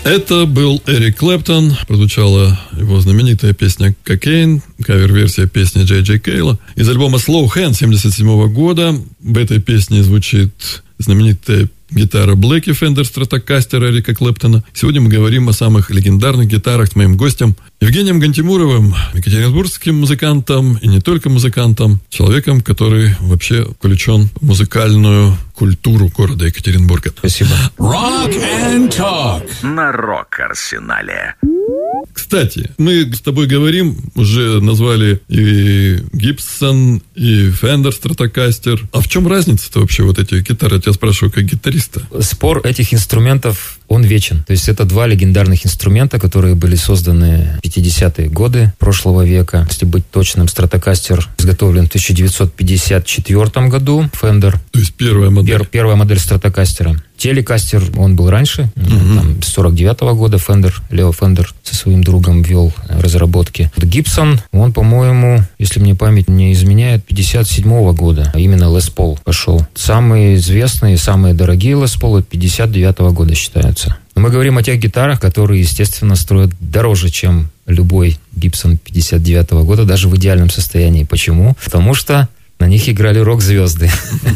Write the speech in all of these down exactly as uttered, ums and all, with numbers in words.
Это был Эрик Клэптон. Прозвучала его знаменитая песня «Кокейн», кавер-версия песни Джей Джей Кейла из альбома «Slow Hand» семьдесят седьмого года. В этой песне звучит знаменитая гитара Блэки Фендер Stratocaster Эрика Клэптона. Сегодня мы говорим о самых легендарных гитарах с моим гостем Евгением Гантимуровым, екатеринбургским музыкантом и не только музыкантом, человеком, который вообще включен в музыкальную культуру города Екатеринбурга. Спасибо. Rock and Talk на Рок-Арсенале. Кстати, мы с тобой говорим, уже назвали и Гибсон, и Fender Stratocaster. А в чем разница-то вообще вот эти гитары? Я тебя спрашиваю как гитариста. Спор этих инструментов, он вечен. То есть это два легендарных инструмента, которые были созданы в пятидесятые годы прошлого века. Если быть точным, Stratocaster изготовлен в тысяча девятьсот пятьдесят четвёртом году. Fender. То есть первая модель. Пер, первая модель Stratocaster. Телекастер, он был раньше, mm-hmm. там, с сорок девятого года. Fender, Лео Фендер со своим другом вел разработки. Гибсон, он, по-моему, если мне память не изменяет, пятьдесят седьмого года. А именно Les Paul пошел. Самые известные, самые дорогие Les Paul пятьдесят девятого года считаются. Но мы говорим о тех гитарах, которые, естественно, строят дороже, чем любой Гибсон пятьдесят девятого года, даже в идеальном состоянии. Почему? Потому что на них играли рок-звезды.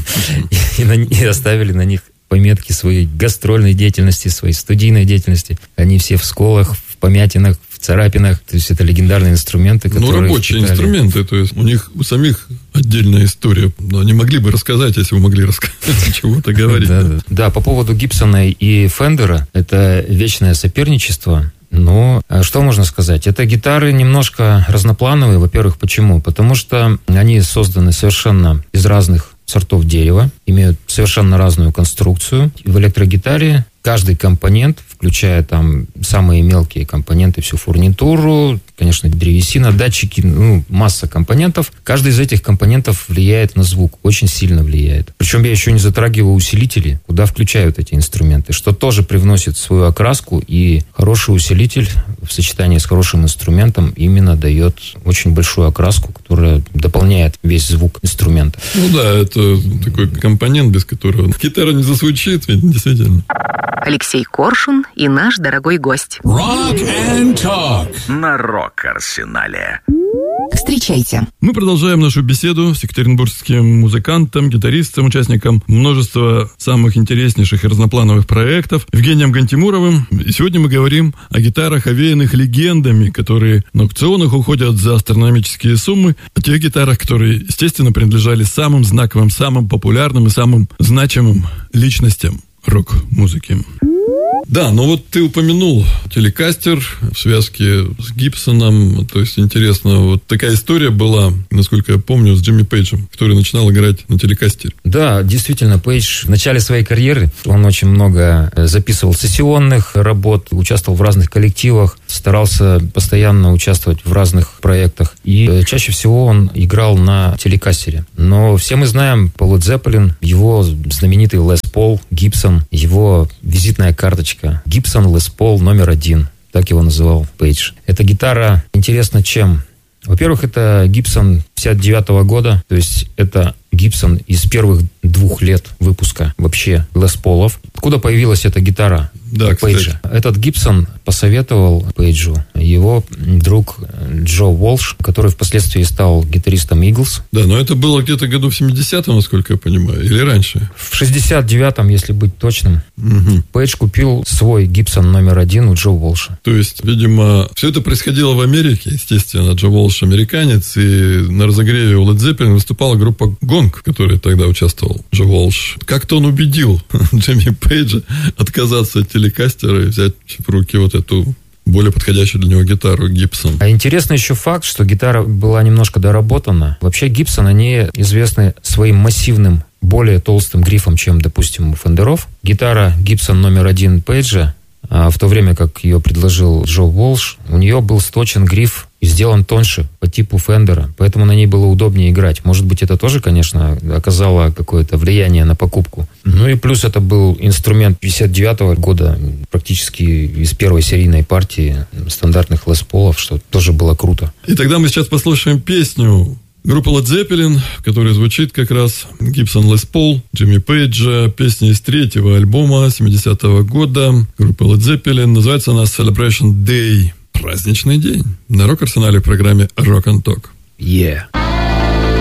И оставили на них пометки своей гастрольной деятельности, своей студийной деятельности. Они все в сколах, в помятинах, в царапинах. То есть это легендарные инструменты, которые... Ну, рабочие впитали... инструменты. То есть у них у самих отдельная история. Но они могли бы рассказать, если бы могли рассказать, чего-то говорить. Да, да. Да, по поводу Гибсона и Фендера, это вечное соперничество. Но что можно сказать? Это гитары немножко разноплановые. Во-первых, почему? Потому что они созданы совершенно из разных сортов дерева, имеют совершенно разную конструкцию. В электрогитаре каждый компонент, включая там самые мелкие компоненты, всю фурнитуру, конечно, древесина, датчики, ну, масса компонентов. Каждый из этих компонентов влияет на звук, очень сильно влияет. Причем я еще не затрагиваю усилители, куда включают эти инструменты, что тоже привносит свою окраску, и хороший усилитель в сочетании с хорошим инструментом именно дает очень большую окраску, которая дополняет весь звук инструмента. Ну да, это такой компонент, без которого гитара не зазвучит, ведь действительно. Алексей Коршун и наш дорогой гость. Rock and Talk на Рок-Арсенале. Встречайте. Мы продолжаем нашу беседу с екатеринбургским музыкантом, гитаристом, участником множества самых интереснейших и разноплановых проектов Евгением Гантимуровым. И сегодня мы говорим о гитарах, овеянных легендами, которые на аукционах уходят за астрономические суммы, о тех гитарах, которые, естественно, принадлежали самым знаковым, самым популярным и самым значимым личностям рок-музыки. Да, но вот ты упомянул Телекастер в связке с Гибсоном. То есть, интересно, вот такая история была, насколько я помню, с Джимми Пейджем, который начинал играть на Телекастере. Да, действительно, Пейдж в начале своей карьеры, он очень много записывал сессионных работ, участвовал в разных коллективах, старался постоянно участвовать в разных проектах. И чаще всего он играл на Телекастере. Но все мы знаем по Led Zeppelin, его знаменитый Les Paul, Гибсон, его визитная карточка Гибсон Les Paul номер один. Так его называл Пейдж. Эта гитара интересна чем? Во-первых, это Гибсон пятьдесят девятого года. То есть это Гибсон из первых двух лет выпуска вообще Les Paul'ов. Откуда появилась эта гитара? Да, Пейджа. Этот Гибсон посоветовал Пейджу его друг Джо Уолш, который впоследствии стал гитаристом Eagles. Да, но это было где-то году в семидесятом, насколько я понимаю, или раньше? В шестьдесят девятом, если быть точным, угу. Пейдж купил свой Гибсон номер один у Джо Уолша. То есть, видимо, все это происходило в Америке, естественно. Джо Уолш американец, и на разогреве у Led Zeppelin выступала группа Гонг, в которой тогда участвовал Джо Уолш. Как-то он убедил Джимми Пейджа отказаться от Телекастера и взять в руки вот эту более подходящую для него гитару Гибсон. А интересный еще факт, что гитара была немножко доработана. Вообще Гибсон, они известны своим массивным, более толстым грифом, чем, допустим, у Фендеров. Гитара Гибсон номер один Пейджа, а в то время как ее предложил Джо Уолш, у нее был сточен гриф и сделан тоньше по типу Фендера, поэтому на ней было удобнее играть. Может быть, это тоже, конечно, оказало какое-то влияние на покупку. Ну и плюс это был инструмент пятьдесят девятого года, практически из первой серийной партии стандартных Les Paul'ов, что тоже было круто. И тогда мы сейчас послушаем песню Группа Led Zeppelin, в которой звучит как раз Гибсон Лес Пол, Джимми Пейджа, песня из третьего альбома семидесятого года. Группа Led Zeppelin, называется она Celebration Day. Праздничный день. На Рок-Арсенале в программе Rock and Talk. Yeah.